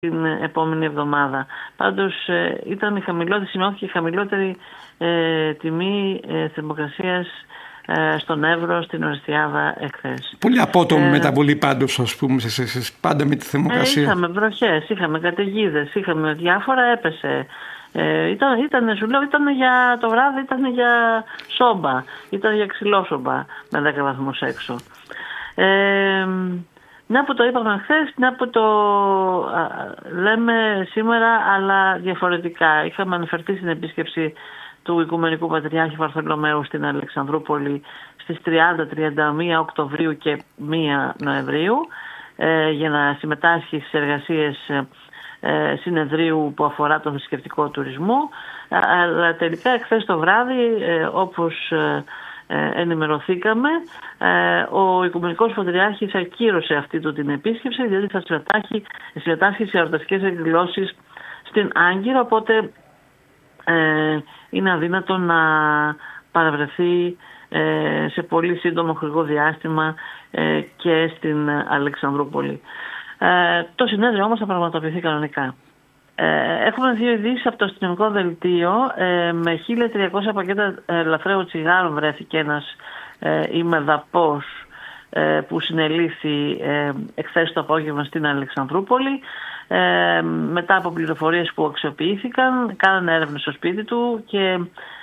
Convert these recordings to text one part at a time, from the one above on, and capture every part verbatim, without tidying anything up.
την επόμενη εβδομάδα. Πάντως ε, ήταν η χαμηλότερη, σημειώθηκε η χαμηλότερη ε, τιμή ε, θερμοκρασίας ε, στον Εύρο, στην Ορεστιάδα εχθές. Πολύ απότομη ε, μεταβολή πάντως, ας πούμε, σε, σε, σε, πάντα με τη θερμοκρασία. Ε, είχαμε βροχές, είχαμε καταιγίδες, είχαμε διάφορα, έπεσε. Ε, ήταν, ήταν, σου λέω, ήταν για το βράδυ, ήταν για σόμπα, ήταν για ξυλόσομπα με δέκα βαθμούς έξω. Ε, Μια που το είπαμε χθες, μια που το α, λέμε σήμερα, αλλά διαφορετικά. Είχαμε αναφερθεί στην επίσκεψη του Οικουμενικού Πατριάρχη Βαρθολομαίου στην Αλεξανδρούπολη στις τριάντα με τριάντα ένα Οκτωβρίου και πρώτη Νοεμβρίου ε, για να συμμετάσχει στις εργασίες ε, συνεδρίου που αφορά τον θρησκευτικό τουρισμό. Αλλά τελικά χθες το βράδυ, ε, όπως ε, ενημερωθήκαμε, ο Οικουμενικός Πατριάρχης ακύρωσε αυτή του την επίσκεψη, διότι θα συμμετάσχει, συμμετάσχει σε εορταστικές εκδηλώσεις στην Άγκυρα, οπότε ε, είναι αδύνατο να παραβρεθεί ε, σε πολύ σύντομο χρονικό διάστημα ε, και στην Αλεξανδρούπολη. Ε, το συνέδριο όμως θα πραγματοποιηθεί κανονικά. Έχουμε δύο ειδήσεις από το αστυνομικό δελτίο. Με χίλια τριακόσια πακέτα ελαφραίων τσιγάρων βρέθηκε ένας ημεδαπός που συνελήφθη εχθές το απόγευμα στην Αλεξανδρούπολη. Μετά από πληροφορίες που αξιοποιήθηκαν, κάνανε έρευνες στο σπίτι του και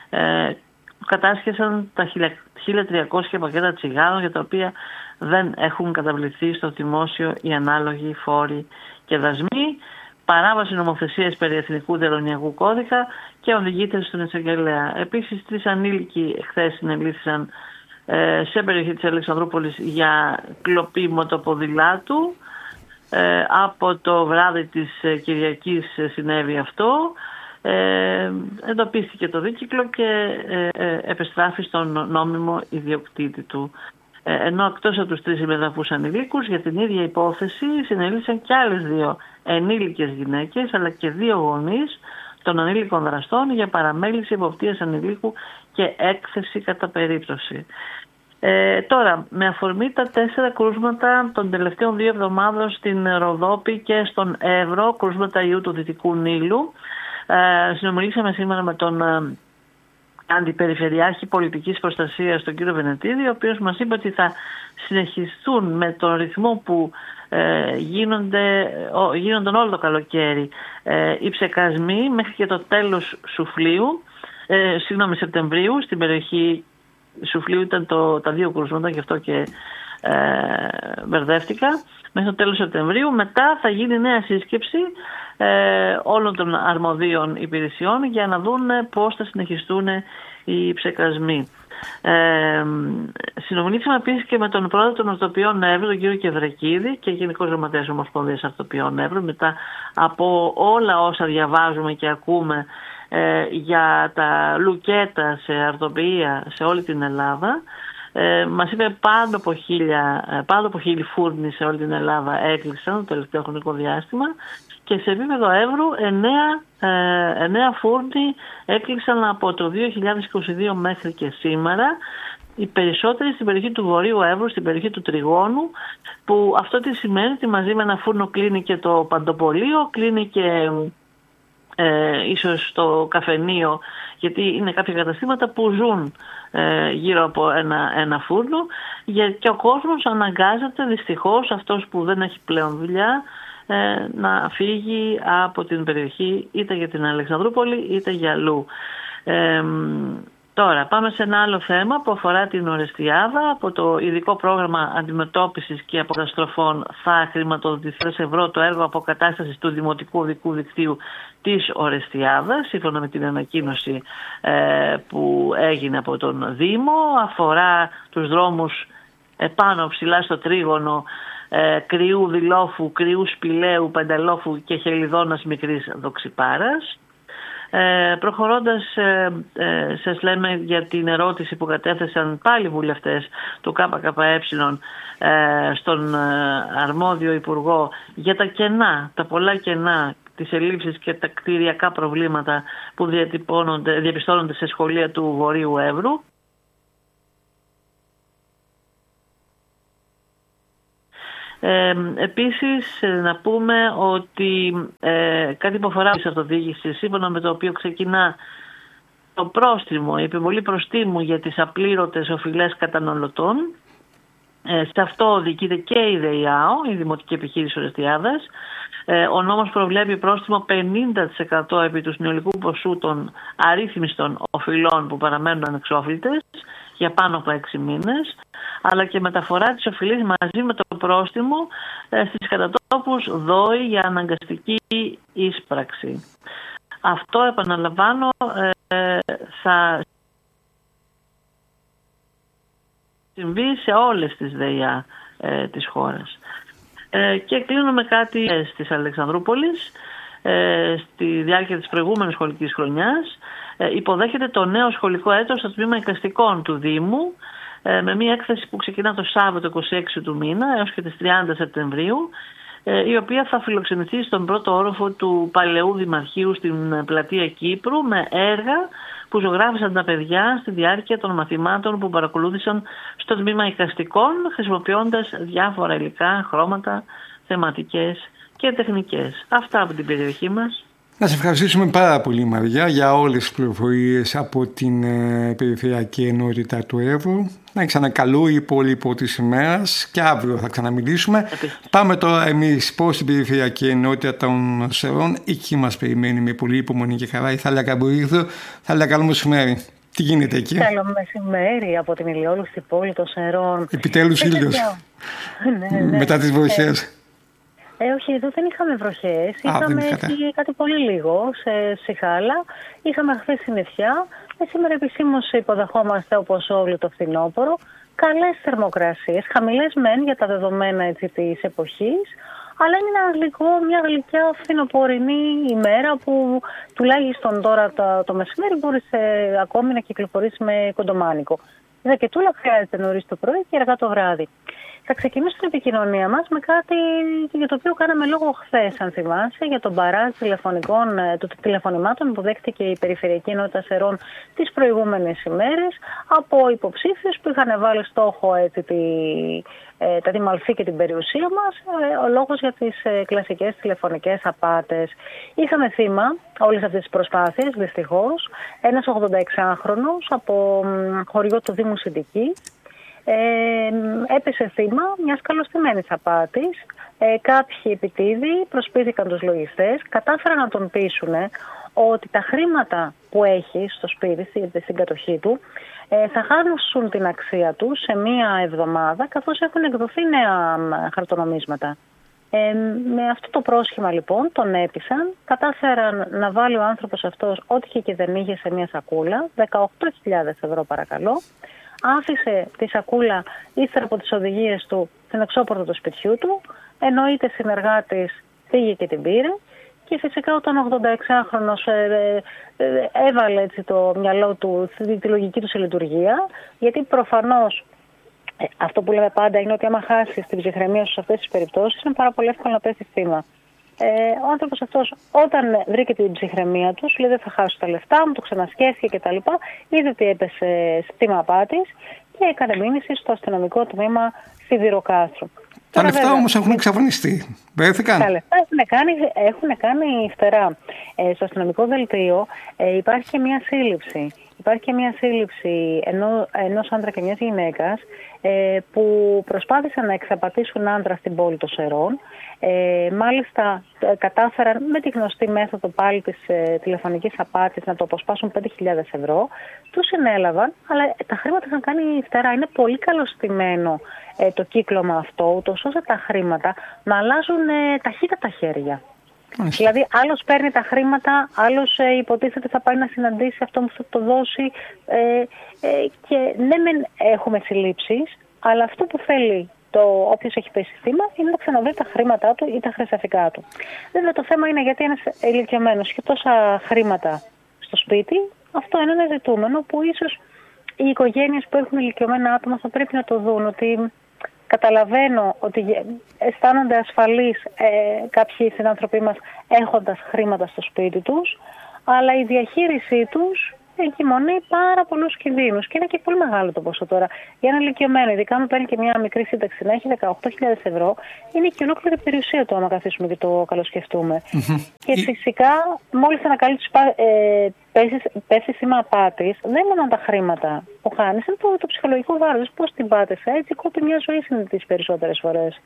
κατάσχεσαν τα χίλια τριακόσια πακέτα τσιγάρων, για τα οποία δεν έχουν καταβληθεί στο δημόσιο οι ανάλογοι φόροι και δασμοί. Παράβαση νομοθεσίας περί εθνικού τελωνειακού κώδικα και οδηγείται στον εισαγγελέα. Επίσης, τρεις ανήλικοι χθες συνελήφθησαν ε, σε περιοχή της Αλεξανδρούπολης για κλοπή μοτοποδηλάτου. Ε, από το βράδυ της Κυριακής συνέβη αυτό. Ε, εντοπίστηκε το δίκυκλο και ε, ε, επεστράφη στον νόμιμο ιδιοκτήτη του. Ενώ εκτός από τους τρεις ημεδαπούς ανηλίκους, για την ίδια υπόθεση συνελήφθησαν και άλλες δύο ενήλικες γυναίκες, αλλά και δύο γονείς των ανήλικων δραστών για παραμέληση εποπτείας ανηλίκου και έκθεση κατά περίπτωση. Ε, τώρα, με αφορμή τα τέσσερα κρούσματα των τελευταίων δύο εβδομάδων στην Ροδόπη και στον Εύρο, κρούσματα ιού του Δυτικού Νείλου, ε, συνομιλήσαμε σήμερα με τον ε, Αντιπεριφερειάρχη Πολιτικής Προστασίας, τον κύριο Βενετίδη, ο οποίος μας είπε ότι θα συνεχιστούν με τον ρυθμό που ε, γίνονται, ο, γίνονταν όλο το καλοκαίρι ε, οι ψεκασμοί μέχρι και το τέλος Σουφλίου, ε, συγγνώμη, Σεπτεμβρίου. Στην περιοχή Σουφλίου ήταν το, τα δύο κρούσματα, γι' αυτό και ε, μπερδεύτηκα. Μέχρι το τέλος Σεπτεμβρίου. Μετά θα γίνει νέα σύσκεψη ε, όλων των αρμοδίων υπηρεσιών για να δουν πώς θα συνεχιστούν οι ψεκασμοί. Ε, συνομιλήσαμε επίσης και με τον πρόεδρο των Ορτοπιών Εύρου, τον κύριο Κεβρεκίδη, και γενικός γραμματέας Ομοσπονδίας Ορτοπιών Εύρου, μετά από όλα όσα διαβάζουμε και ακούμε ε, για τα λουκέτα σε αρτοποιία σε όλη την Ελλάδα. Ε, μας είπε πάνω από χίλια, πάνω από χίλιοι φούρνοι σε όλη την Ελλάδα έκλεισαν το τελευταίο χρονικό διάστημα, και σε επίπεδο Εύρου εννέα, ε, εννέα φούρνοι έκλεισαν από το δύο χιλιάδες είκοσι δύο μέχρι και σήμερα. Οι περισσότεροι στην περιοχή του Βορείου Εύρου, στην περιοχή του Τριγώνου, που αυτό τι σημαίνει? Ότι μαζί με ένα φούρνο κλείνει και το παντοπολείο, κλείνει και ε, ίσως το καφενείο, γιατί είναι κάποια καταστήματα που ζουν ε, γύρω από ένα, ένα φούρνο, και ο κόσμος αναγκάζεται, δυστυχώς, αυτός που δεν έχει πλέον δουλειά, ε, να φύγει από την περιοχή, είτε για την Αλεξανδρούπολη είτε για αλλού. Ε, Τώρα πάμε σε ένα άλλο θέμα που αφορά την Ορεστιάδα. Από το ειδικό πρόγραμμα αντιμετώπισης και αποκαταστροφών θα χρηματοδοτηθεί σε ευρώ το έργο αποκατάστασης του δημοτικού οδικού δικτύου της Ορεστιάδας, σύμφωνα με την ανακοίνωση ε, που έγινε από τον Δήμο. Αφορά τους δρόμους επάνω ψηλά στο τρίγωνο ε, Κρυού Δηλόφου, Κρυού Σπηλαίου, Πενταλόφου και Χελιδώνας Μικρής Δοξιπάρας. Ε, προχωρώντας, ε, ε, σας λέμε για την ερώτηση που κατέθεσαν πάλι βουλευτές του ΚΚΕ ε, στον ε, αρμόδιο υπουργό για τα κενά, τα πολλά κενά, τις ελλείψεις και τα κτηριακά προβλήματα που διαπιστώνονται σε σχολεία του Βορείου Εύρου. Ε, επίσης, να πούμε ότι ε, κάτι που αφορά σε αυτοδιοίκηση, σύμφωνα με το οποίο ξεκινά το πρόστιμο, η επιβολή προστίμου για τις απλήρωτες οφειλές καταναλωτών. Ε, σε αυτό οδηγείται και η ΔΕΙΑΟ, η Δημοτική Επιχείρηση Ορεστιάδας. Ε, ο νόμος προβλέπει πρόστιμο πενήντα τοις εκατό επί του συνολικού ποσού των αρρύθμιστων οφειλών που παραμένουν ανεξόφλητες για πάνω από έξι μήνες, αλλά και μεταφορά της οφειλής μαζί με το πρόστιμο ε, στις κατατόπους ΔΟΗ για αναγκαστική ίσπραξη. Αυτό, επαναλαμβάνω, ε, θα συμβεί σε όλες τις ΔΕΙΑ ε, της χώρας. Ε, και κλείνουμε κάτι ε, στις Αλεξανδρούπολης. Ε, στη διάρκεια της προηγούμενης σχολικής χρονιάς ε, υποδέχεται το νέο σχολικό έτος στο τμήμα εικαστικών του Δήμου, ε, με μια έκθεση που ξεκινά το Σάββατο είκοσι έξι του μήνα έως και τις τριάντα Σεπτεμβρίου, η οποία θα φιλοξενηθεί στον πρώτο όροφο του Παλαιού Δημαρχείου στην πλατεία Κύπρου, με έργα που ζωγράφισαν τα παιδιά στη διάρκεια των μαθημάτων που παρακολούθησαν στο τμήμα εικαστικών, χρησιμοποιώντας διάφορα υλικά, χρώματα, θεματικές και τεχνικές. Αυτά από την περιοχή μας. Να σε ευχαριστήσουμε πάρα πολύ, Μαριά, για όλες τις πληροφορίες από την ε, Περιφερειακή Ενότητα του Εύρου. Να έχεις ένα καλό υπόλοιπο της ημέρας και αύριο θα ξαναμιλήσουμε. Επίσης. Πάμε τώρα εμείς πώς στην Περιφερειακή Ενότητα των Σερών. Εκεί μας περιμένει με πολύ υπομονή και χαρά η Θάλια Καμπουρίδου. Θάλια, καλό μεσημέρι. Τι γίνεται εκεί? Καλό μεσημέρι από την ηλιόλουστη πόλη των Σερών. Επιτέλους ήλιος. ναι, ναι. Μετά τις βοησίες. Ε, όχι, εδώ δεν είχαμε βροχές. Είχαμε έτσι, κάτι πολύ λίγο σε Σιχάλα. Είχαμε χθες συννεφιά. Ε, σήμερα επισήμως υποδεχόμαστε, όπως όλοι, το φθινόπωρο. Καλές θερμοκρασίες. Χαμηλές μεν για τα δεδομένα έτσι, της εποχής. Αλλά είναι ένα γλυκό, μια γλυκιά φθινοπορεινή ημέρα που τουλάχιστον τώρα το, το μεσημέρι μπορείς ε, ακόμη να κυκλοφορείς με κοντομάνικο. Η δακετούλα χρειάζεται νωρίς το πρωί και αργά το βράδυ. Θα ξεκινήσω την επικοινωνία μας με κάτι για το οποίο κάναμε λόγο χθες, αν θυμάσαι, για τον μπαράζ τηλεφωνικών, των τηλεφωνημάτων που δέχτηκε η Περιφερειακή Ενότητα Σερών τις προηγούμενες ημέρες από υποψήφιους που είχαν βάλει στόχο έτσι, τη, ε, τα Δημαλφή και την περιουσία μας, ε, ο λόγος για τις ε, κλασικές τηλεφωνικές απάτες. Είχαμε θύμα όλες αυτές τις προσπάθειες, δυστυχώς, ένας ογδονταεξάχρονος από ε, χωριό του Δήμου Συντικής. Ε, έπεσε θύμα μιας καλωστημένης απάτης. Ε, κάποιοι επιτίδιοι προσπίθηκαν τους λογιστές, κατάφεραν να τον πείσουν ότι τα χρήματα που έχει στο σπίτι, στην κατοχή του, ε, θα χάνουν την αξία του σε μία εβδομάδα, καθώς έχουν εκδοθεί νέα χαρτονομίσματα. Ε, με αυτό το πρόσχημα λοιπόν τον έπεισαν, κατάφεραν να βάλει ο άνθρωπος αυτός ό,τι είχε και δεν είχε σε μία σακούλα, δεκαοκτώ χιλιάδες ευρώ παρακαλώ. Άφησε τη σακούλα ύστερα από τις οδηγίες του στην εξώπορτα του σπιτιού του, εννοείται συνεργάτης πήγε και την πήρε και φυσικά όταν ο ογδονταεξάχρονος ε, ε, ε, έβαλε έτσι, το μυαλό του, τη λογική του σε λειτουργία, γιατί προφανώς ε, αυτό που λέμε πάντα είναι ότι άμα χάσεις την ψυχραιμία σου σε αυτές τις περιπτώσεις είναι πάρα πολύ εύκολο να πέσει θύμα. Ε, ο άνθρωπος αυτός όταν βρήκε την ψυχραιμία του, λέει δεν θα χάσω τα λεφτά μου, το ξανασκέφτηκε κτλ. Είδε ότι έπεσε θύμα απάτης και έκανε μήνυση στο αστυνομικό τμήμα Σιδηροκάστρου. Τα λεφτά όμως έχουν εξαφανιστεί. Βρέθηκαν. Τα λεφτά έχουν κάνει, έχουν κάνει φτερά. Ε, στο αστυνομικό δελτίο ε, υπάρχει και μια σύλληψη. Υπάρχει και μια σύλληψη ενό, ενός άντρα και μιας γυναίκας ε, που προσπάθησαν να εξαπατήσουν άντρα στην πόλη των Σερών. Ε, μάλιστα ε, κατάφεραν με τη γνωστή μέθοδο πάλι της ε, τηλεφωνικής απάτης να το αποσπάσουν πέντε χιλιάδες ευρώ. Τους συνέλαβαν, αλλά ε, τα χρήματα είχαν κάνει φτερά. Είναι πολύ καλωστημένο ε, το κύκλωμα αυτό, ούτως ώστε τα χρήματα να αλλάζουν ε, ταχύτατα χέρια. Μάλιστα. Δηλαδή άλλος παίρνει τα χρήματα, άλλος ε, υποτίθεται θα πάει να συναντήσει αυτό που θα το δώσει ε, ε, και ναι μεν έχουμε συλλήψεις, αλλά αυτό που θέλει το όποιος έχει πέσει θύμα είναι να ξαναβρει τα χρήματά του ή τα χρυσαφικά του. Βέβαια το θέμα είναι γιατί ένας ηλικιωμένος και τόσα χρήματα στο σπίτι, αυτό είναι ένα ζητούμενο που ίσως οι οικογένειες που έχουν ηλικιωμένα άτομα θα πρέπει να το δουν, ότι καταλαβαίνω ότι αισθάνονται ασφαλείς ε, κάποιοι συνάνθρωποι μας έχοντας χρήματα στο σπίτι τους, αλλά η διαχείρισή τους εγκυμονεί πάρα πολλούς κινδύνους και είναι και πολύ μεγάλο το ποσό τώρα. Για ένα ηλικιωμένο, ειδικά με παίρνει και μια μικρή σύνταξη, να έχει δεκαοκτώ χιλιάδες ευρώ, είναι και ολόκληρη περιουσία του, άμα καθίσουμε και το καλοσκεφτούμε. Mm-hmm. Και φυσικά, μόλις ανακαλύψεις ε, πέσει σήμα απάτης, δεν είναι μόνο τα χρήματα που χάνεις, είναι το, το ψυχολογικό βάρος. Πώς την πάτεσαι, έτσι κόπει μια ζωή συνήθως περισσότερες φορές.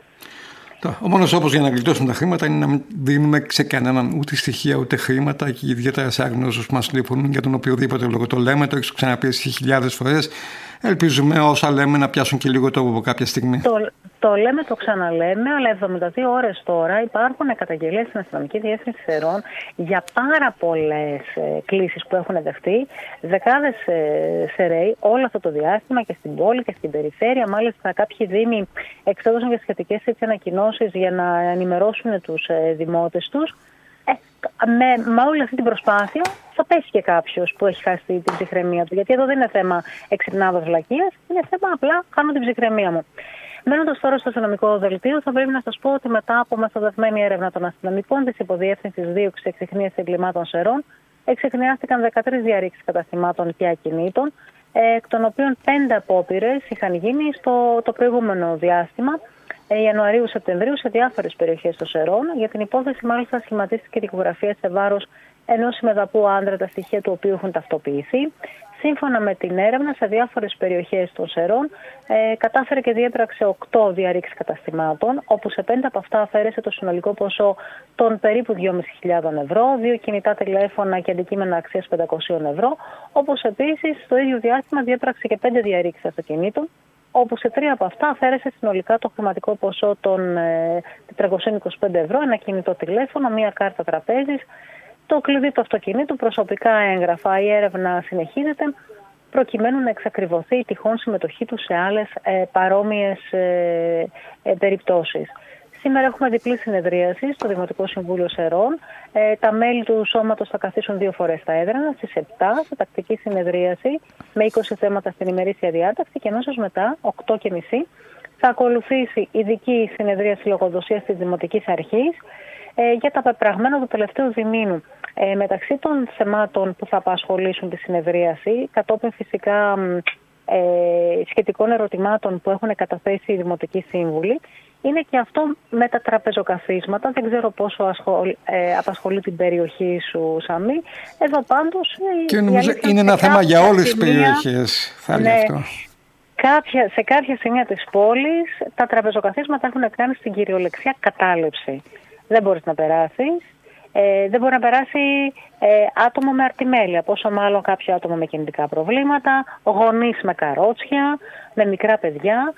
Ο μόνος τρόπος για να γλιτώσουν τα χρήματα είναι να μην δίνουμε σε κανέναν ούτε στοιχεία ούτε χρήματα, και ιδιαίτερα σε άγνωστους που μας τηλεφωνούν για τον οποιοδήποτε λόγο. Το λέμε, το έχεις ξαναπεί χιλιάδες φορές. Ελπίζουμε όσα λέμε να πιάσουν και λίγο τόπο από κάποια στιγμή. Το, το λέμε, το ξαναλέμε, αλλά εβδομήντα δύο ώρες τώρα υπάρχουν καταγγελίες στην Αστυνομική Διεύθυνση Σερών για πάρα πολλές ε, κλήσεις που έχουν δεχτεί. Δεκάδες ε, σεραίοι όλο αυτό το διάστημα και στην πόλη και στην περιφέρεια. Μάλιστα, κάποιοι δήμοι εξέδωσαν και σχετικές ανακοινώσεις για να ενημερώσουν τους ε, δημότες τους. Ε, με, με όλη αυτή την προσπάθεια θα πέσει και κάποιος που έχει χάσει την ψυχραιμία του. Γιατί εδώ δεν είναι θέμα εξυπνάδος βλακείας, είναι θέμα απλά χάνω την ψυχραιμία μου. Μένοντας τώρα στο αστυνομικό δελτίο, θα πρέπει να σας πω ότι μετά από μεθοδευμένη έρευνα των αστυνομικών της Υποδιεύθυνσης Δίωξης Εξιχνίας Εγκλημάτων Σερών, εξιχνιάστηκαν δεκατρείς διαρρήξεις καταστημάτων και ακινήτων, εκ των οποίων πέντε απόπειρες είχαν γίνει στο το προηγούμενο διάστημα, Ιανουαρίου-Σεπτεμβρίου, σε διάφορες περιοχές των Σερών. Για την υπόθεση, μάλιστα, σχηματίστηκε δικογραφία σε βάρος ενός συμμεταπού άντρα, τα στοιχεία του οποίου έχουν ταυτοποιηθεί. Σύμφωνα με την έρευνα, σε διάφορες περιοχές των Σερών, ε, κατάφερε και διέπραξε οκτώ διαρρήξεις καταστημάτων, όπου σε πέντε από αυτά αφαίρεσε το συνολικό ποσό των περίπου δυόμισι χιλιάδες ευρώ, δύο κινητά τηλέφωνα και αντικείμενα αξίας πεντακόσια ευρώ, όπως επίσης στο ίδιο διάστημα διέπραξε και πέντε διαρρήξεις αυτοκινήτων, όπου σε τρία από αυτά αφαίρεσε συνολικά το χρηματικό ποσό των ε, τετρακόσια είκοσι πέντε ευρώ, ένα κινητό τηλέφωνο, μία κάρτα τραπέζης, το κλειδί του αυτοκινήτου, προσωπικά έγγραφα. Η έρευνα συνεχίζεται προκειμένου να εξακριβωθεί η τυχόν συμμετοχή του σε άλλες ε, παρόμοιες ε, ε, περιπτώσεις. Σήμερα έχουμε διπλή συνεδρίαση στο Δημοτικό Συμβούλιο Σερών. Ε, τα μέλη του σώματος θα καθίσουν δύο φορές στα έδρανα, στις επτά, σε τακτική συνεδρίαση, με είκοσι θέματα στην ημερήσια διάταξη, και αμέσως μετά, οκτώ και μισή, θα ακολουθήσει ειδική συνεδρίαση λογοδοσίας της Δημοτικής Αρχής ε, για τα πεπραγμένα του τελευταίου διμήνου. Ε, μεταξύ των θεμάτων που θα απασχολήσουν τη συνεδρίαση, κατόπιν φυσικά ε, σχετικών ερωτημάτων που έχουν καταθέσει οι Δημοτικοί Σύμβουλοι, είναι και αυτό με τα τραπεζοκαθίσματα. Δεν ξέρω πόσο ασχολ, ε, απασχολεί την περιοχή σου, Σαμή. Εδώ πάντως... Και νομίζω είναι ένα θέμα για όλες τις περιοχές, θα έλεγα, ναι, αυτό. Κάποια, σε κάποια σημεία της πόλης τα τραπεζοκαθίσματα έχουν κάνει στην κυριολεξία κατάληψη. Δεν μπορείς να περάσεις. Ε, δεν μπορεί να περάσει ε, άτομο με αρτιμέλεια, πόσο μάλλον κάποιο άτομο με κινητικά προβλήματα, γονείς με καρότσια, με μικρά παιδιά.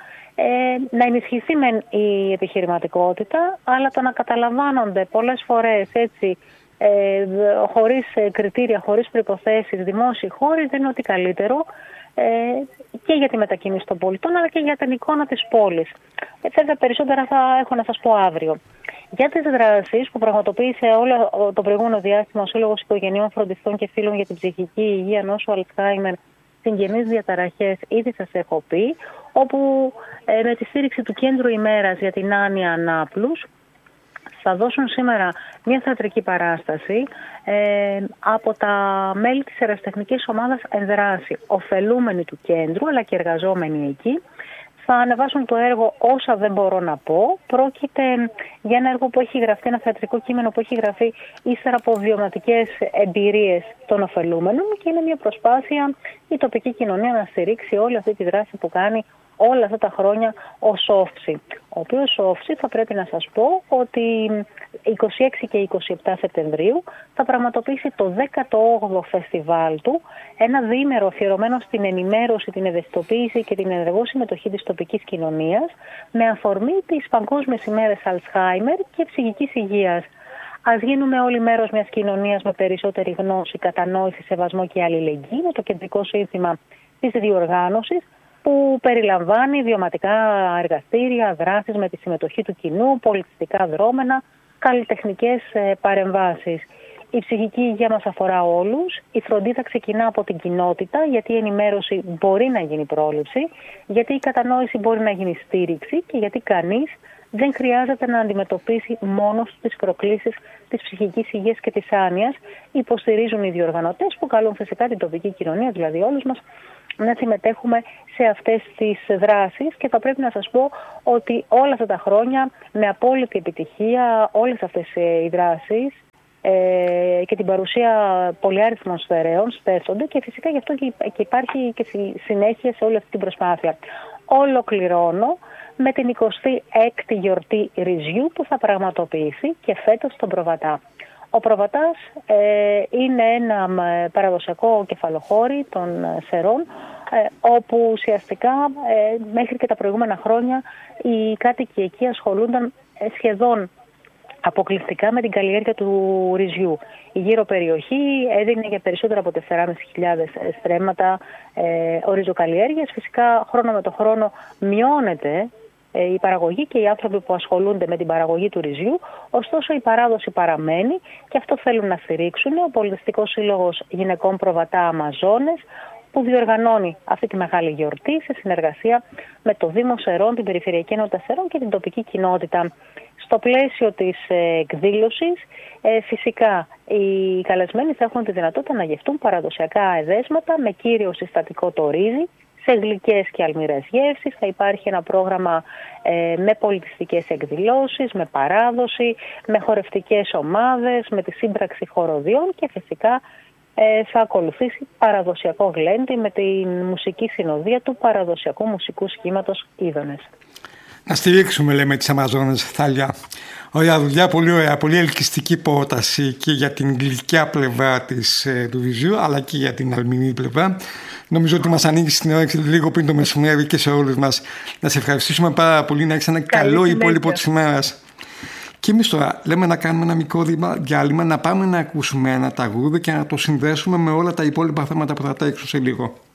Ε, να ενισχυθεί με η επιχειρηματικότητα, αλλά το να καταλαμβάνονται πολλές φορές έτσι, ε, χωρίς κριτήρια, χωρίς προϋποθέσεις, δημόσιοι χώροι, δεν είναι ό,τι καλύτερο ε, και για τη μετακίνηση των πολιτών, αλλά και για την εικόνα της πόλης. Ε, βέβαια, περισσότερα θα έχω να σας πω αύριο. Για τις δράσεις που πραγματοποίησε όλο το προηγούμενο διάστημα ο Σύλλογος Οικογενειών Φροντιστών και Φίλων για την Ψυχική Υγεία Νόσου Αλτσχάιμερ, συγγενείς διαταραχές, ήδη σας έχω πει, όπου ε, με τη στήριξη του Κέντρου ημέρας για την άνοια Ανάπλους θα δώσουν σήμερα μια θεατρική παράσταση ε, από τα μέλη της ερασιτεχνικής ομάδας Ενδράση, ωφελούμενοι του κέντρου αλλά και εργαζόμενοι εκεί. Θα ανεβάσουν το έργο «Όσα δεν μπορώ να πω». Πρόκειται για ένα έργο που έχει γραφτεί, ένα θεατρικό κείμενο που έχει γραφεί ύστερα από βιωματικές εμπειρίες των ωφελούμενων, και είναι μια προσπάθεια η τοπική κοινωνία να στηρίξει όλη αυτή τη δράση που κάνει όλα αυτά τα χρόνια ο Σόφτσι. Ο οποίος Σόφτσι, θα πρέπει να σας πω ότι είκοσι έξι και είκοσι επτά Σεπτεμβρίου θα πραγματοποιήσει το δέκατο όγδοο φεστιβάλ του, ένα διήμερο αφιερωμένο στην ενημέρωση, την ευαισθητοποίηση και την ενεργό συμμετοχή της τοπικής κοινωνίας, με αφορμή τις Παγκόσμιες ημέρες Αλτσχάιμερ και ψυχικής υγείας. Ας γίνουμε όλοι μέρος μιας κοινωνίας με περισσότερη γνώση, κατανόηση, σεβασμό και αλληλεγγύη, με το κεντρικό σύνθημα της διοργάνωσης, που περιλαμβάνει βιωματικά εργαστήρια, δράσεις με τη συμμετοχή του κοινού, πολιτιστικά δρόμενα, καλλιτεχνικές παρεμβάσεις. Η ψυχική υγεία μας αφορά όλους. Η φροντίδα ξεκινά από την κοινότητα, γιατί η ενημέρωση μπορεί να γίνει πρόληψη, γιατί η κατανόηση μπορεί να γίνει στήριξη και γιατί κανείς δεν χρειάζεται να αντιμετωπίσει μόνος τις προκλήσεις της ψυχικής υγείας και της άνοιας. Υποστηρίζουν οι διοργανωτές που καλούν φυσικά την τοπική κοινωνία, δηλαδή όλους μας, να συμμετέχουμε σε αυτές τις δράσεις, και θα πρέπει να σας πω ότι όλα αυτά τα χρόνια με απόλυτη επιτυχία όλες αυτές οι δράσεις ε, και την παρουσία πολυάριθμων σφαιρέων στέφονται, και φυσικά γι' αυτό και υπάρχει και συνέχεια σε όλη αυτή την προσπάθεια. Ολοκληρώνω με την εικοστή έκτη γιορτή ρυζιού που θα πραγματοποιηθεί και φέτος στον Προβατά. Ο Προβατάς ε, είναι ένα παραδοσιακό κεφαλοχώρι των Σερών, ε, όπου ουσιαστικά ε, μέχρι και τα προηγούμενα χρόνια οι κάτοικοι εκεί ασχολούνταν σχεδόν αποκλειστικά με την καλλιέργεια του ρυζιού. Η γύρω περιοχή έδινε για περισσότερα από τέσσερις χιλιάδες πεντακόσια στρέμματα ε, οριζοκαλλιέργειας. Φυσικά χρόνο με το χρόνο μειώνεται η παραγωγή και οι άνθρωποι που ασχολούνται με την παραγωγή του ρυζιού, ωστόσο η παράδοση παραμένει, και αυτό θέλουν να στηρίξουν ο Πολιτιστικός Σύλλογος Γυναικών Προβατά Αμαζόνες, που διοργανώνει αυτή τη μεγάλη γιορτή σε συνεργασία με το Δήμο Σερών, την Περιφερειακή Ενότητα Σερών και την τοπική κοινότητα. Στο πλαίσιο της εκδήλωσης, φυσικά οι καλεσμένοι θα έχουν τη δυνατότητα να γευτούν παραδοσιακά εδέσματα με κύριο συστατικό το ρύζι, σε γλυκές και αλμυρές γεύσεις. Θα υπάρχει ένα πρόγραμμα ε, με πολιτιστικές εκδηλώσεις, με παράδοση, με χορευτικές ομάδες, με τη σύμπραξη χοροδιών, και φυσικά ε, θα ακολουθήσει παραδοσιακό γλέντι με τη μουσική συνοδεία του παραδοσιακού μουσικού σχήματος Είδονες. Να στηρίξουμε, λέμε, τις Αμαζόνες, Θάλια. Ωραία δουλειά, πολύ ωραία, πολύ ελκυστική πρόταση και για την γλυκιά πλευρά της, ε, του ρυζιού, αλλά και για την αλμυρή πλευρά. Νομίζω ότι μας ανοίγει την όρεξη λίγο πριν το μεσημέρι και σε όλους μας. Να σε ευχαριστήσουμε πάρα πολύ, να έχεις ένα καλό συνέχεια. Υπόλοιπο της ημέρας. Και εμείς τώρα λέμε να κάνουμε ένα μικρό διάλειμμα, να πάμε να ακούσουμε ένα τραγούδι και να το συνδέσουμε με όλα τα υπόλοιπα θέματα που θα τρέξουν σε λίγο.